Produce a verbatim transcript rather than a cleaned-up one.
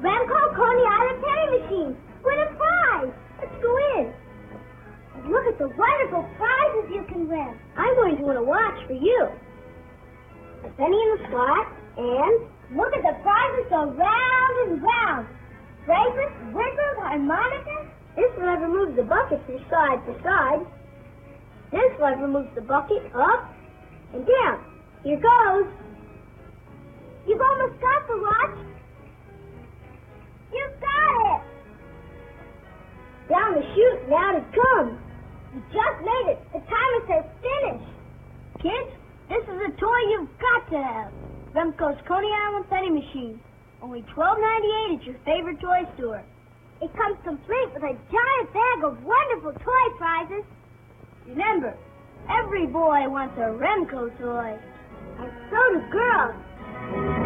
Remco Coney Island penny machine. Win a prize. Let's go in. And look at the wonderful prizes you can win. I'm going to win a watch for you. A penny in the slot, and look at the prizes go round and round. Bracelets, whistles, harmonicas. This lever moves the bucket from side to side. This lever moves the bucket up and down. Here goes. You've almost got the watch. You've got it. Down the chute and out it comes. You just made it. The timer says finish. Kids, this is a toy you've got to have. Remco's Coney Island penny machine. Only twelve ninety-eight at your favorite toy store. It comes complete with a giant bag of wonderful toy prizes. Remember, every boy wants a Remco toy. And so do girls.